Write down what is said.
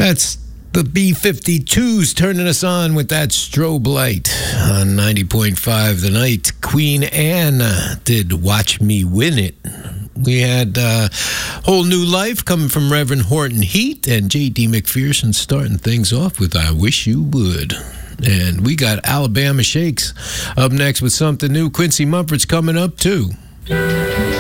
That's the B-52s turning us on with that strobe light on 90.5 The Night. Queen Anne did Watch Me Win It. We had Whole New Life coming from Reverend Horton Heat, and J.D. McPherson starting things off with I Wish You Would. And we got Alabama Shakes up next with something new. Quincy Mumford's coming up too.